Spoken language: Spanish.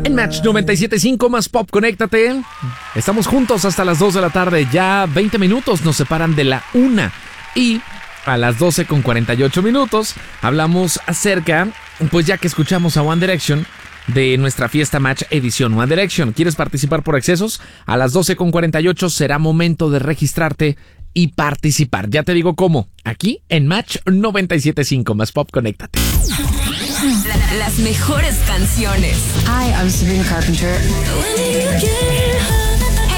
En Match 97.5 más Pop, conéctate. Estamos juntos hasta las 2 de la tarde. Ya 20 minutos nos separan de la 1. Y a las 12:48 hablamos acerca, pues ya que escuchamos a One Direction, de nuestra fiesta Match edición One Direction. ¿Quieres participar por accesos? A las 12:48 será momento de registrarte y participar. Ya te digo cómo. Aquí en Match 97.5 más Pop, conéctate. Las mejores canciones. Hi, I'm Sabrina Carpenter.